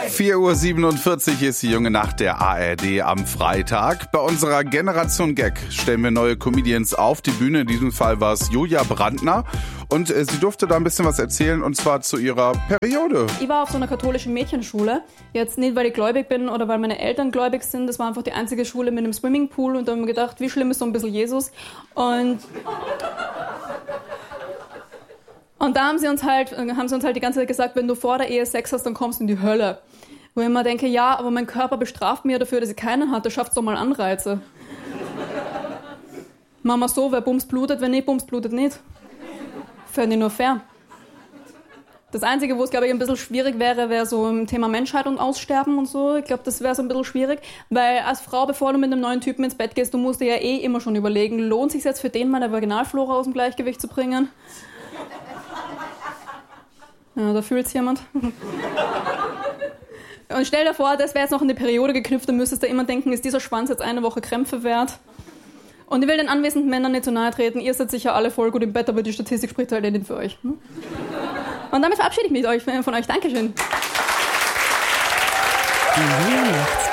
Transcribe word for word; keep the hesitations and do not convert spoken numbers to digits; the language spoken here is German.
vier Uhr siebenundvierzig ist die junge Nacht der A R D am Freitag. Bei unserer Generation Gag stellen wir neue Comedians auf die Bühne. In diesem Fall war es Julia Brandner. Und äh, sie durfte da ein bisschen was erzählen, und zwar zu ihrer Periode. Ich war auf so einer katholischen Mädchenschule. Jetzt nicht, weil ich gläubig bin oder weil meine Eltern gläubig sind. Das war einfach die einzige Schule mit einem Swimmingpool. Und da haben wir gedacht, wie schlimm ist so ein bisschen Jesus? Und... Und da haben sie uns halt, haben sie uns halt die ganze Zeit gesagt, wenn du vor der Ehe Sex hast, dann kommst du in die Hölle. Wo ich immer denke, ja, aber mein Körper bestraft mir dafür, dass ich keinen hatte, schafft doch mal Anreize. Machen wir so, wer Bums blutet, wer nicht Bums blutet nicht. Fände ich nur fair. Das Einzige, wo es, glaube ich, ein bisschen schwierig wäre, wäre so im Thema Menschheit und Aussterben und so. Ich glaube, das wäre so ein bisschen schwierig, weil als Frau, bevor du mit einem neuen Typen ins Bett gehst, du musst dir ja eh immer schon überlegen, lohnt es sich jetzt für den mal, der Vaginalflora aus dem Gleichgewicht zu bringen? Ja, da fühlt's jemand. Und stell dir vor, das wäre jetzt noch in die Periode geknüpft, dann müsstest du immer denken, ist dieser Schwanz jetzt eine Woche Krämpfe wert? Und ich will den anwesenden Männern nicht zu nahe treten, ihr seid sicher alle voll gut im Bett, aber die Statistik spricht halt nicht für euch. Und damit verabschiede ich mich von euch. Dankeschön. Die